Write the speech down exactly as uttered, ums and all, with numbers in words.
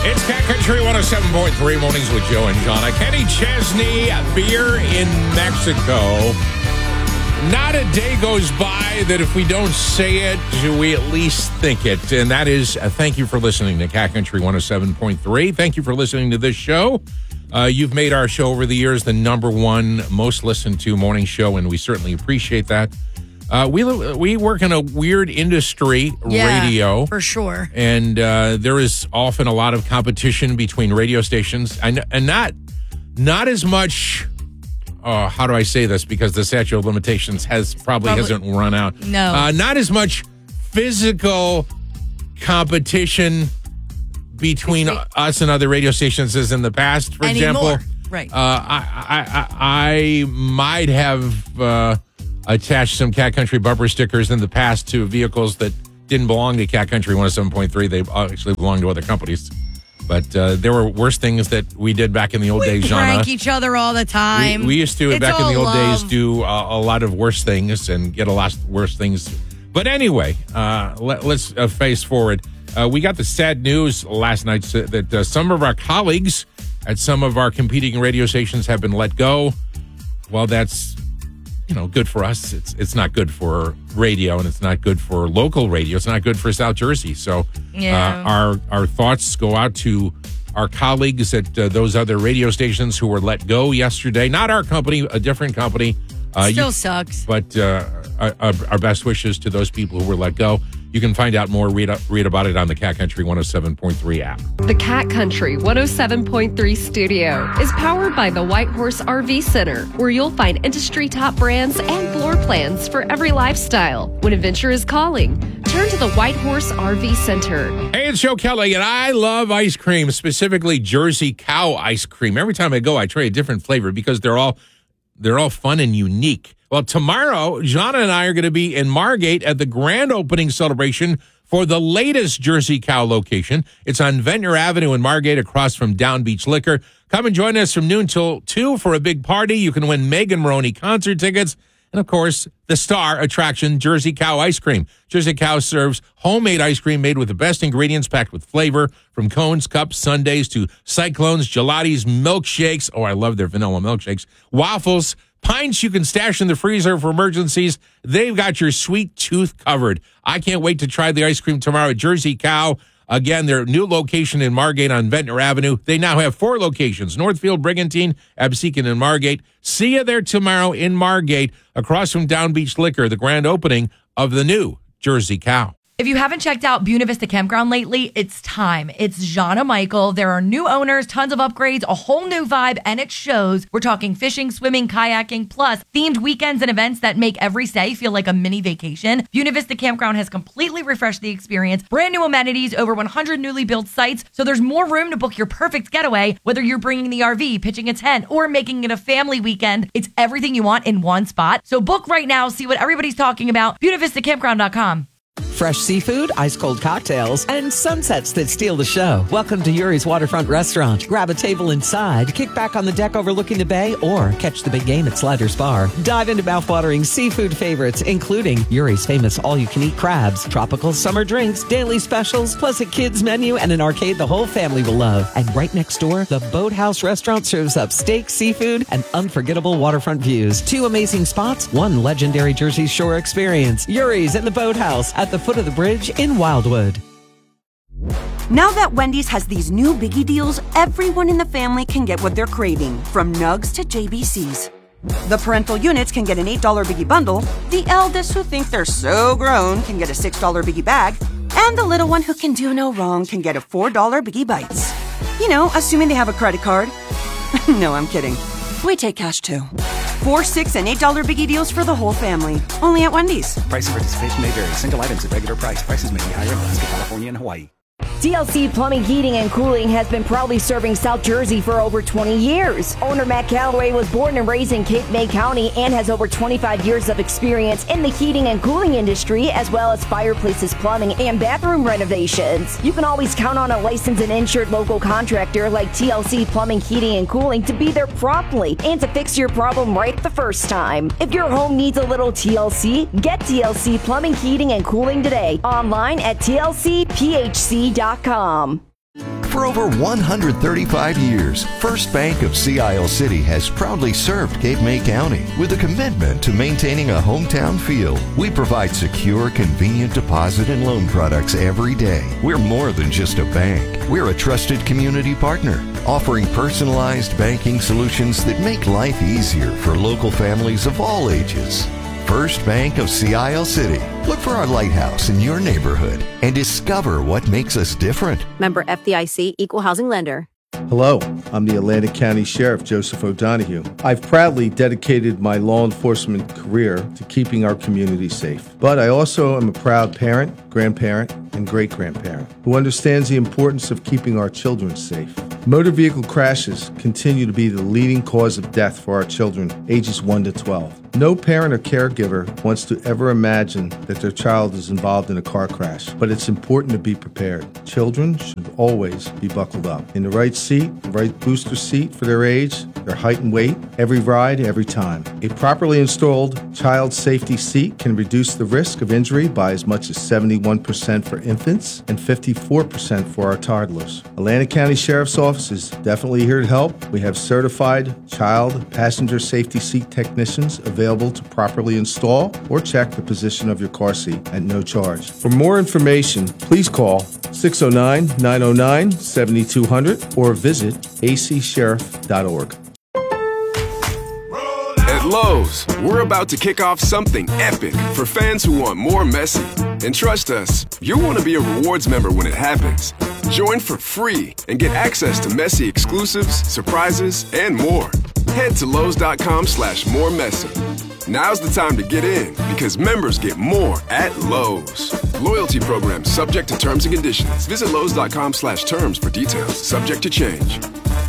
It's Cat Country one oh seven point three Mornings with Joe and Jonna. Kenny Chesney, beer in Mexico. Not a day goes by that if we don't say it, we at least think it. And that is, uh, thank you for listening to Cat Country one oh seven point three. Thank you for listening to this show. Uh, you've made our show over the years the number one most listened to morning show, and we certainly appreciate that. Uh, we we work in a weird industry, yeah, radio. For sure. And uh, there is often a lot of competition between radio stations. And, and not, not as much, uh, how do I say this? Because the statute of limitations has probably, probably hasn't run out. No. Uh, not as much physical competition between Between. us and other radio stations as in the past, for Anymore. example. Right. Uh, I, I, I, I might have... Uh, attached some Cat Country bumper stickers in the past to vehicles that didn't belong to Cat Country one oh seven point three. They actually belonged to other companies. But uh, there were worse things that we did back in the old we days, Jonna. We prank each other all the time. We, we used to, it's back in the old love. days, do uh, a lot of worse things and get a lot worse things. But anyway, uh, let, let's uh, face forward. Uh, we got the sad news last night that uh, some of our colleagues at some of our competing radio stations have been let go. Well, that's... you know, good for us. It's it's not good for radio, and it's not good for local radio. It's not good for South Jersey. So yeah. uh, our our thoughts go out to our colleagues at uh, those other radio stations who were let go yesterday. Not our company, a different company. Uh, Still you, sucks. But uh, our, our best wishes to those people who were let go. You can find out more, read, read about it on the Cat Country one oh seven point three app. The Cat Country one oh seven point three studio is powered by the White Horse R V Center, where you'll find industry top brands and floor plans for every lifestyle. When adventure is calling, turn to the White Horse R V Center. Hey, it's Joe Kelly, and I love ice cream, specifically Jersey Cow ice cream. Every time I go, I try a different flavor because they're all they're all fun and unique. Well, tomorrow, Jonna and I are going to be in Margate at the grand opening celebration for the latest Jersey Cow location. It's on Ventnor Avenue in Margate across from Down Beach Liquor. Come and join us from noon till two for a big party. You can win Megan Maroney concert tickets. And, of course, the star attraction, Jersey Cow ice cream. Jersey Cow serves homemade ice cream made with the best ingredients packed with flavor, from cones, cups, sundaes to cyclones, gelatis, milkshakes. Oh, I love their vanilla milkshakes. Waffles, pints you can stash in the freezer for emergencies. They've got your sweet tooth covered. I can't wait to try the ice cream tomorrow at Jersey Cow. Again, their new location in Margate on Ventnor Avenue. They now have four locations: Northfield, Brigantine, Absecon, and Margate. See you there tomorrow in Margate, across from Down Beach Liquor, the grand opening of the new Jersey Cow. If you haven't checked out Buena Vista Campground lately, it's time. It's Jonna Michael. There are new owners, tons of upgrades, a whole new vibe, and it shows. We're talking fishing, swimming, kayaking, plus themed weekends and events that make every stay feel like a mini vacation. Buena Vista Campground has completely refreshed the experience. Brand new amenities, over one hundred newly built sites, so there's more room to book your perfect getaway. Whether you're bringing the R V, pitching a tent, or making it a family weekend, it's everything you want in one spot. So book right now, see what everybody's talking about. Buena Vista Campground dot com. Fresh seafood, ice-cold cocktails, and sunsets that steal the show. Welcome to Yuri's Waterfront Restaurant. Grab a table inside, kick back on the deck overlooking the bay, or catch the big game at Sliders Bar. Dive into mouthwatering seafood favorites, including Yuri's famous all-you-can-eat crabs, tropical summer drinks, daily specials, plus a kids menu, and an arcade the whole family will love. And right next door, the Boathouse Restaurant serves up steak, seafood, and unforgettable waterfront views. Two amazing spots, one legendary Jersey Shore experience. Yuri's and the Boathouse at the foot of the bridge in Wildwood. Now that Wendy's has these new biggie deals, everyone in the family can get what they're craving, from nugs to J B Cs. The parental units can get an eight dollar biggie bundle, the eldest who think they're so grown can get a six dollar biggie bag, and the little one who can do no wrong can get a four dollar biggie bites. You know, assuming they have a credit card. No, I'm kidding. We take cash too. Four, six, and eight dollar biggie deals for the whole family. Only at Wendy's. Price and participation may vary. Single items at regular price. Prices may be higher in Alaska, California, and Hawaii. T L C Plumbing, Heating, and Cooling has been proudly serving South Jersey for over twenty years. Owner Matt Calloway was born and raised in Cape May County and has over twenty-five years of experience in the heating and cooling industry, as well as fireplaces, plumbing, and bathroom renovations. You can always count on a licensed and insured local contractor like T L C Plumbing, Heating, and Cooling to be there promptly and to fix your problem right the first time. If your home needs a little T L C, get T L C Plumbing, Heating, and Cooling today. Online at T L C P H C dot com. For over one hundred thirty-five years, First Bank of Sea Isle City has proudly served Cape May County with a commitment to maintaining a hometown feel. We provide secure, convenient deposit and loan products every day. We're more than just a bank. We're a trusted community partner, offering personalized banking solutions that make life easier for local families of all ages. First Bank of Sea Isle City. Look for our lighthouse in your neighborhood and discover what makes us different. Member F D I C, Equal Housing Lender. Hello, I'm the Atlantic County Sheriff Joseph O'Donoghue. I've proudly dedicated my law enforcement career to keeping our community safe. But I also am a proud parent, grandparent, and great-grandparent who understands the importance of keeping our children safe. Motor vehicle crashes continue to be the leading cause of death for our children ages one to twelve. No parent or caregiver wants to ever imagine that their child is involved in a car crash, but it's important to be prepared. Children should always be buckled up in the right seat, the right booster seat for their age, their height and weight, every ride, every time. A properly installed child safety seat can reduce the risk of injury by as much as seventy-one percent for infants and fifty-four percent for our toddlers. Atlantic County Sheriff's Office is definitely here to help. We have certified child passenger safety seat technicians available to properly install or check the position of your car seat at no charge. For more information, please call six oh nine, nine oh nine, seven two zero zero or visit a c sheriff dot org. At Lowe's, we're about to kick off something epic for fans who want more Messi. And trust us, you'll want to be a rewards member when it happens. Join for free and get access to Messi exclusives, surprises, and more. Head to Lowe's.com slash more Messi. Now's the time to get in because members get more at Lowe's. Loyalty program subject to terms and conditions. Visit Lowe's.com slash terms for details. Subject to change.